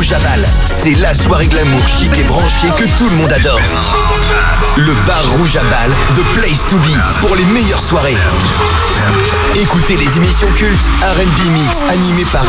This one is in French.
Rouge à Bâle. C'est la soirée glamour chic et branchée que tout le monde adore. Le bar Rouge à Bâle, the place to be pour les meilleures soirées. Écoutez les émissions cultes R&B Mix animées par